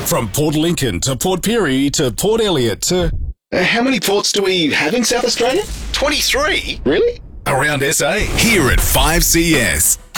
From Port Lincoln to Port Pirie to Port Elliot to... How many ports do we have in South Australia? 23? Really? around SA. Here at 5CS.